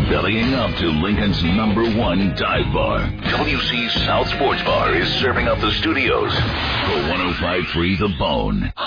bellying up to Lincoln's #1 dive bar. WC South Sports Bar is serving up the studios for 105.3 The Bone.